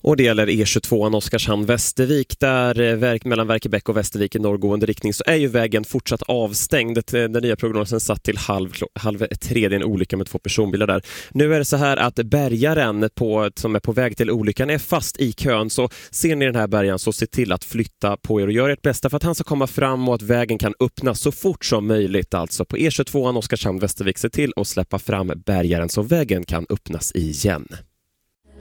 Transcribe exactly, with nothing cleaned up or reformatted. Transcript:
Och det gäller E tjugotvå Oskarshamn-Västervik där verk, mellan Verkebäck och Västervik i norrgående riktning så är ju vägen fortsatt avstängd. Den nya prognosen satt till halv, halv tre, det är en olycka med två personbilar där. Nu är det så här att bärgaren på, som är på väg till olyckan är fast i kön, så ser ni den här bärgaren så se till att flytta på er och gör ert bästa för att han ska komma fram och att vägen kan öppnas så fort som möjligt. Alltså på E tjugotvå Oskarshamn-Västervik, se till att släppa fram bärgaren så vägen kan öppnas igen.